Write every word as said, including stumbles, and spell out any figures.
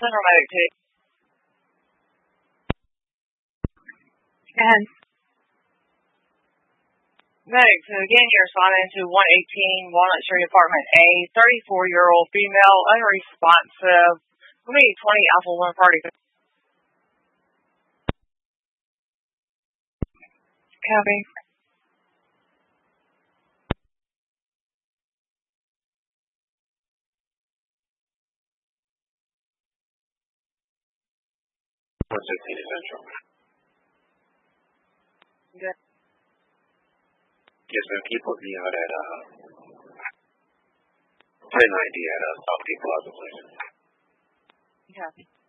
Central Medic two. And Medic two, again, you're assigned to one eighteen Walnut Street, Apartment A, thirty-four-year-old female, unresponsive. We'll be twenty Alpha one Party. Copy. one sixteen Central. Good. Yes, ma'am. Can you put me out at uh, ten ninety at uh, South Cape Plaza, please? Copy.